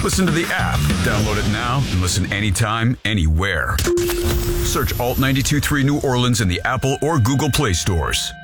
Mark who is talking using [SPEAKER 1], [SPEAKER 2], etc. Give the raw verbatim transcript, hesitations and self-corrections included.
[SPEAKER 1] Listen to the app. Download it now and listen anytime, anywhere. Search Alt ninety-two point three New Orleans in the Apple or Google Play stores.